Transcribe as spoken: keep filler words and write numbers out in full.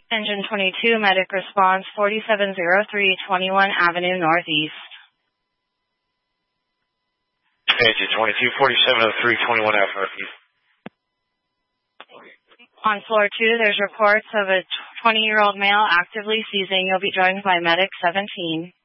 Engine twenty-two, medic response forty-seven oh three, twenty-one Avenue Northeast. Engine twenty-two, forty-seven oh three, twenty-one Avenue Northeast. On floor two, there's reports of a twenty-year-old male actively seizing. You'll be joined by medic seventeen.